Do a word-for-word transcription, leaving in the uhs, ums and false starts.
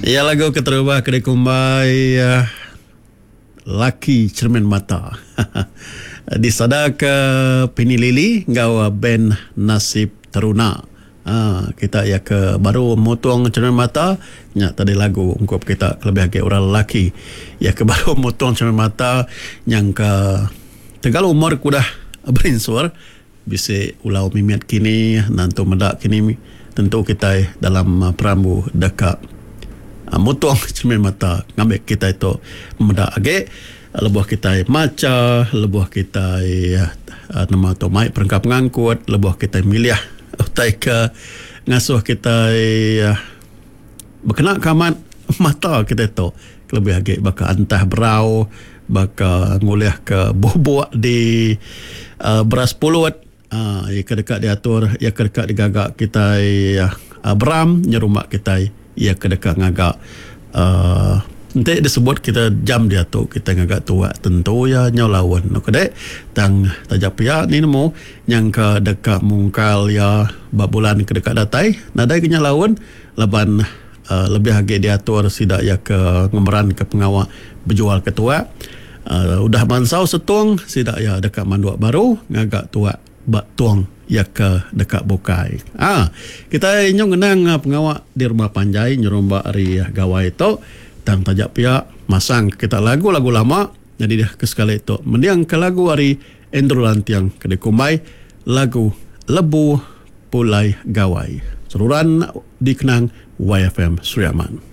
Ya, lagu keterubah kedai kumbai uh, Laki Cermin Mata. Disadar ke Pini Lili ngau band Nasib Teruna. Ha, kita ya ke baru motong cermin mata nya tadi lagu ungkap kita lebih agak orang lelaki ya ke baru motong cermin mata yang ke tegal umur kudah berinsur bisa ulau mimiat kini nanti medak kini tentu kita dalam perambu dekat uh, motong cermin mata ngambil kita itu medak agak lebuh kita maca lebuh kita uh, nama tu mai perangkap ngangkut lebuh kita miliah utai ke ngasuh kita uh, berkena kamat mata kita tu lebih agak baka antah berau baka nguliah ke bubuk di uh, beras pulut uh, ya kedekat diatur ya kedekat digagak kita uh, beram nyerumak kita ya kedekat ngagak uh, nanti disebut kita jam dia tu kita ngagak tua tentu ya nyolawan no kedek tang tajak pihak ni nemu yang ke dekat mungkal ya babulan ke dekat datai nadai ke nyolawan leban uh, lebih agak diatur sidak ya ke ngemeran ke pengawal berjual ketua uh, udah mansau setung sidak ya dekat manduak baru ngagak tua bak tuang ya ke dekat bukai ah kita nyong ngenang pengawal di rumah panjai nyeromba hari gawai itu dan tajak pihak masang kita lagu-lagu lama jadi dah ke sekali itu mendiang ke lagu hari Endro Lantiang kedai kumai lagu Lebu Pulai Gawai seluruhan dikenang Y F M Suriaman.